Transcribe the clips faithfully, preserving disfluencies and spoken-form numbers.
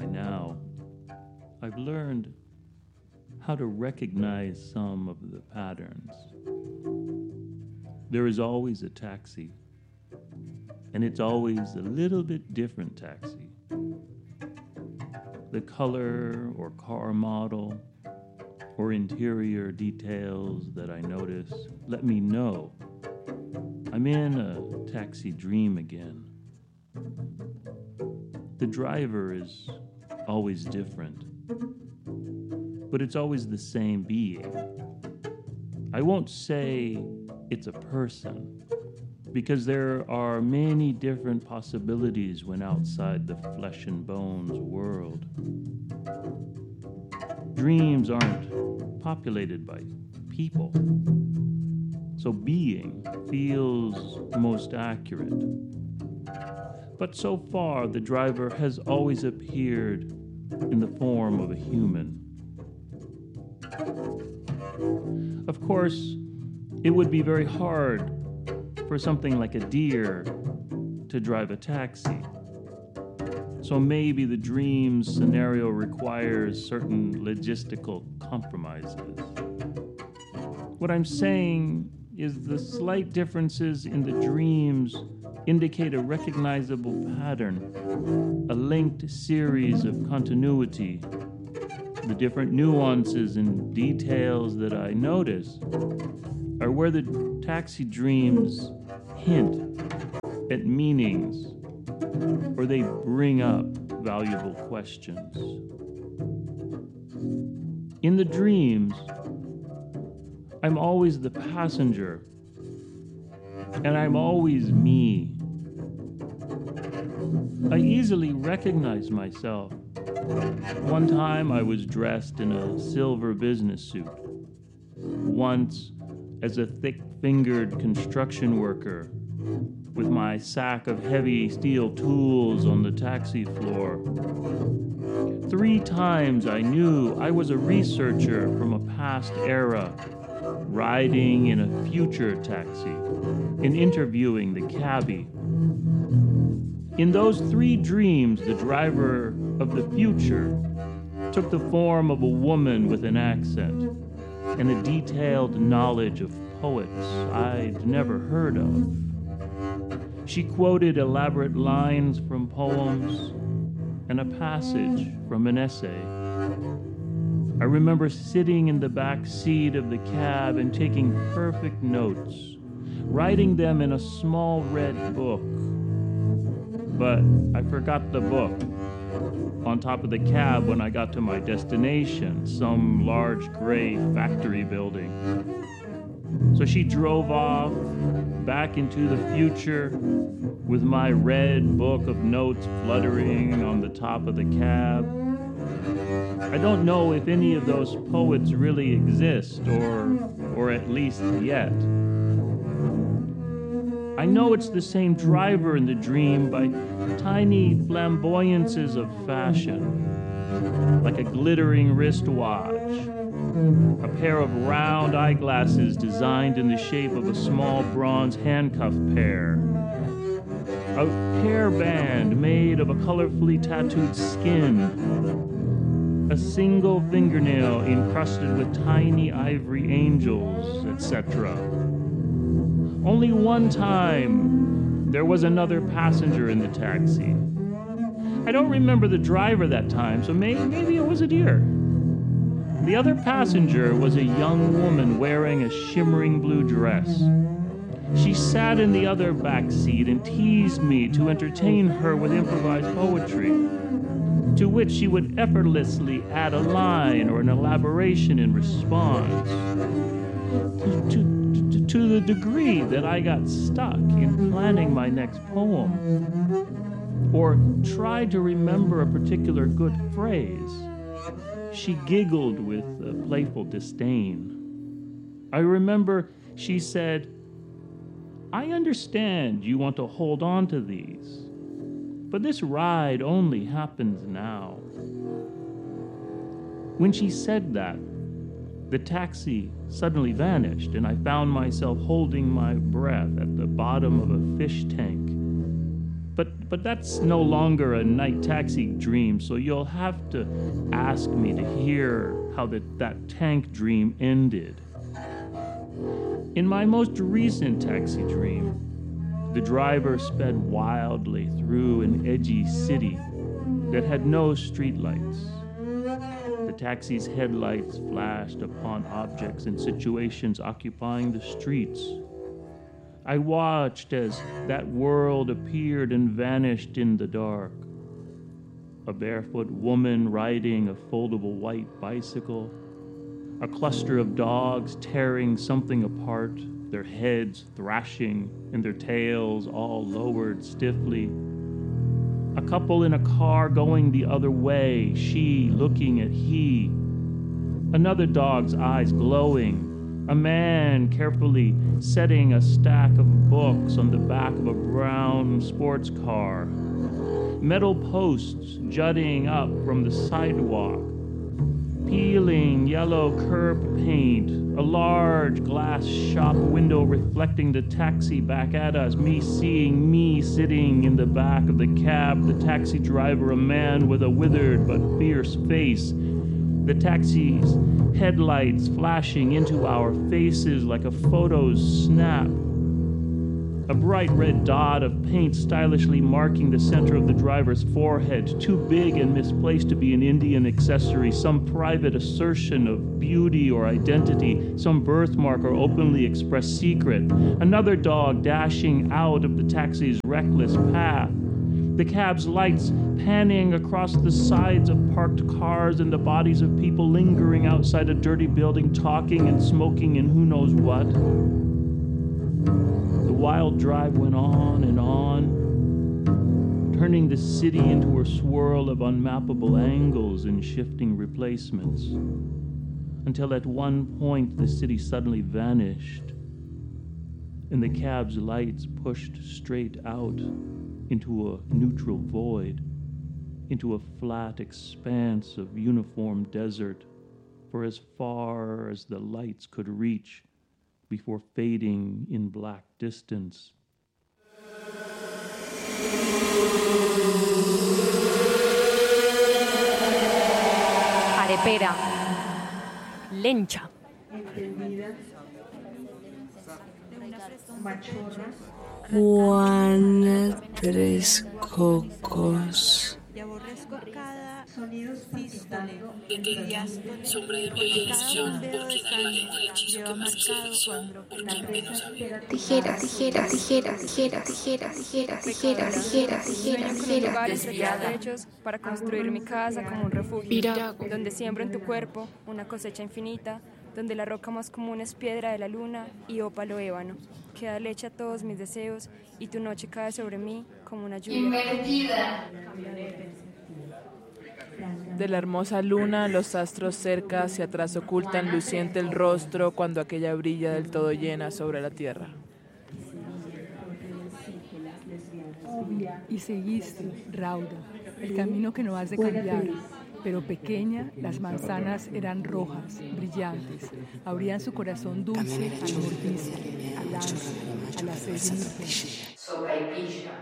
by now, I've learned how to recognize some of the patterns. There is always a taxi, and it's always a little bit different taxi. The color or car model or interior details that I notice let me know I'm in a taxi dream again. The driver is always different, but it's always the same being. I won't say it's a person, because there are many different possibilities when outside the flesh and bones world. Dreams aren't populated by people, so being feels most accurate. But so far, the driver has always appeared in the form of a human. Of course, it would be very hard for something like a deer to drive a taxi. So maybe the dream's scenario requires certain logistical compromises. What I'm saying is the slight differences in the dreams indicate a recognizable pattern, a linked series of continuity. The different nuances and details that I notice are where the taxi dreams hint at meanings, or they bring up valuable questions. In the dreams, I'm always the passenger, and I'm always me. I easily recognize myself. One time I was dressed in a silver business suit. Once as a thick-fingered construction worker with my sack of heavy steel tools on the taxi floor. Three times I knew I was a researcher from a past era, riding in a future taxi and interviewing the cabbie. In those three dreams, the driver of the future took the form of a woman with an accent and a detailed knowledge of poets I'd never heard of. She quoted elaborate lines from poems and a passage from an essay. I remember sitting in the back seat of the cab and taking perfect notes, writing them in a small red book. But I forgot the book on top of the cab when I got to my destination, some large gray factory building. So she drove off back into the future with my red book of notes fluttering on the top of the cab. I don't know if any of those poets really exist, or, or at least yet. I know it's the same driver in the dream by tiny flamboyances of fashion, like a glittering wristwatch, a pair of round eyeglasses designed in the shape of a small bronze handcuff pair, a hairband made of a colorfully tattooed skin, a single fingernail encrusted with tiny ivory angels, et cetera. Only one time, there was another passenger in the taxi. I don't remember the driver that time, so maybe, maybe it was a deer. The other passenger was a young woman wearing a shimmering blue dress. She sat in the other back seat and teased me to entertain her with improvised poetry, to which she would effortlessly add a line or an elaboration in response. To, to, to the degree that I got stuck in planning my next poem, or tried to remember a particular good phrase. She giggled with a playful disdain. I remember she said, "I understand you want to hold on to these, but this ride only happens now." When she said that, the taxi suddenly vanished, and I found myself holding my breath at the bottom of a fish tank. But but that's no longer a night taxi dream, so you'll have to ask me to hear how the, that tank dream ended. In my most recent taxi dream, the driver sped wildly through an edgy city that had no streetlights. The taxi's headlights flashed upon objects and situations occupying the streets. I watched as that world appeared and vanished in the dark. A barefoot woman riding a foldable white bicycle, a cluster of dogs tearing something apart, their heads thrashing and their tails all lowered stiffly. A couple in a car going the other way, she looking at he. Another dog's eyes glowing. A man carefully setting a stack of books on the back of a brown sports car. Metal posts jutting up from the sidewalk. Peeling yellow curb paint. A large glass shop window reflecting the taxi back at us. Me seeing me sitting in the back of the cab. The taxi driver, a man with a withered but fierce face. The taxi's headlights flashing into our faces like a photo's snap. A bright red dot of paint stylishly marking the center of the driver's forehead, too big and misplaced to be an Indian accessory, some private assertion of beauty or identity, some birthmark or openly expressed secret. Another dog dashing out of the taxi's reckless path. The cab's lights panning across the sides of parked cars and the bodies of people lingering outside a dirty building, talking and smoking and who knows what. The wild drive went on and on, turning the city into a swirl of unmappable angles and shifting replacements, until at one point the city suddenly vanished, and the cab's lights pushed straight out into a neutral void, into a flat expanse of uniform desert for as far as the lights could reach before fading in black distance. Arepera. Lencha. Juana Tres Cocos. Pequeñas, sombra de proyección, por quien alienta el hechizo que más seducción, por quien menos había. Tijeras, tijeras, tijeras, tijeras, tijeras, tijeras, tijeras, tijeras, tijeras, tijeras. Desviada. Para construir mi casa como un refugio, Pirago. donde siembro en tu cuerpo una cosecha infinita, donde la roca más común es piedra de la luna y ópalo ébano, que da leche a todos mis deseos y tu noche cae sobre mí como una lluvia. Invertida. De la hermosa luna, los astros cerca hacia atrás ocultan luciente el rostro cuando aquella brilla del todo llena sobre la tierra. Y seguiste, Rauda, el camino que no has de cambiar, pero pequeña, las manzanas eran rojas, brillantes, abrían su corazón dulce al mordisco, al ansia, a la sed inocente.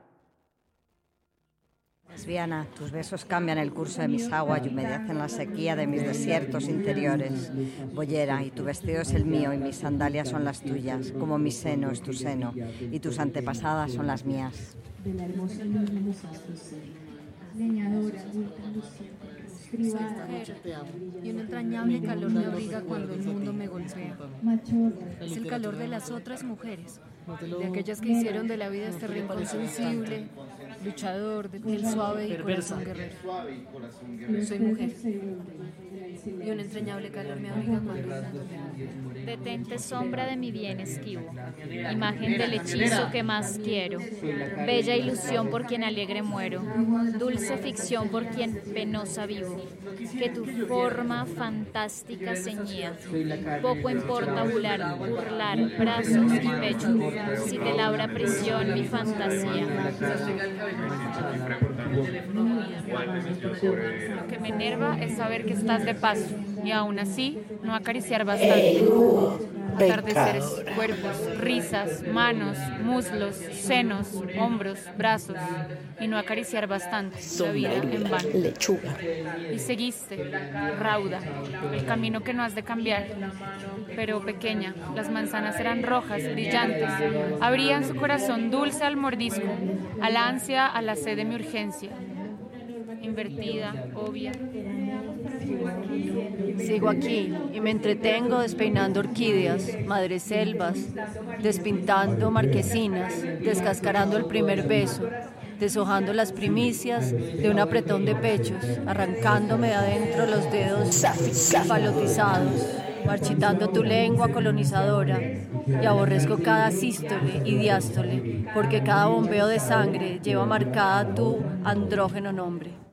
Lesbiana, tus besos cambian el curso de mis aguas y humedecen la sequía de mis desiertos interiores. Boyera, y tu vestido es el mío y mis sandalias son las tuyas, como mi seno es tu seno y tus antepasadas son las mías. De la hermosa luz de los astros, leñadora, adulta, luciente, privada, y un entrañable calor me abriga cuando el mundo me golpea. Es el calor de las otras mujeres, de aquellas que hicieron de la vida este rincón sensible, luchador, de piel suave y corazón guerrero. Soy mujer, y un entrañable calor me abriga cuando el mundo me golpea. Detente sombra de mi bien esquivo, imagen del hechizo que más quiero, bella ilusión por quien alegre muero, dulce ficción por quien penosa vivo, que tu forma fantástica ceñía, poco importa burlar, burlar brazos y pecho, si te labra prisión mi fantasía. Lo que me enerva es saber que estás de paso y aún así no acariciar bastante. atardeceres, cuerpos, risas, manos, muslos, senos, hombros, brazos, y no acariciar bastante la vida en vano. Lechuga. Y seguiste, rauda, el camino que no has de cambiar, pero pequeña, las manzanas eran rojas, brillantes, abrían su corazón dulce al mordisco, a la ansia, a la sed de mi urgencia, invertida, obvia. Sigo aquí y me entretengo despeinando orquídeas, madreselvas, despintando marquesinas, descascarando el primer beso, deshojando las primicias de un apretón de pechos, arrancándome de adentro los dedos falotizados, marchitando tu lengua colonizadora, y aborrezco cada sístole y diástole, porque cada bombeo de sangre lleva marcada tu andrógeno nombre.